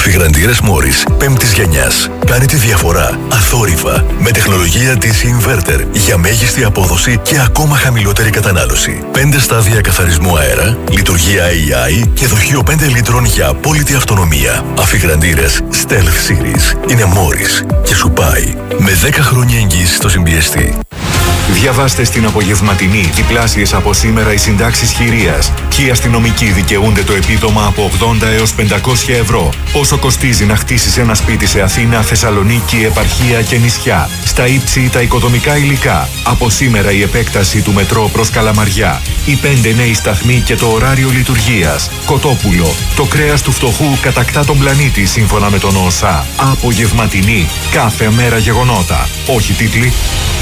Αφιγραντήρες Μόρις 5ης γενιάς. Κάνει τη διαφορά αθόρυβα με τεχνολογία DC Inverter για μέγιστη απόδοση και ακόμα χαμηλότερη κατανάλωση. 5 στάδια καθαρισμού αέρα, λειτουργία AI και δοχείο 5 λίτρων για απόλυτη αυτονομία. Αφιγραντήρες Stealth Series είναι Μόρις και σου πάει με 10 χρόνια εγγύηση στο συμπιεστή. Διαβάστε στην απογευματινή διπλάσιες από σήμερα οι συντάξεις χειρίας και οι αστυνομικοί δικαιούνται το επίδομα από 80 έως 500 ευρώ. Όσο κοστίζει να χτίσεις ένα σπίτι σε Αθήνα, Θεσσαλονίκη, επαρχία και νησιά. Στα ύψη τα οικοδομικά υλικά. Από σήμερα η επέκταση του μετρό προς Καλαμαριά. Οι 5 νέοι σταθμοί και το ωράριο λειτουργίας. Κοτόπουλο. Το κρέας του φτωχού κατακτά τον πλανήτη σύμφωνα με τον ΟΣΑ. Απογευματινή. Κάθε μέρα γεγονότα. Όχι τίτλοι.